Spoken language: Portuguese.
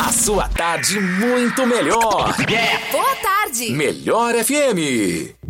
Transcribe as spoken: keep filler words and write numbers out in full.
A sua tarde muito melhor. Boa tarde. Melhor F M.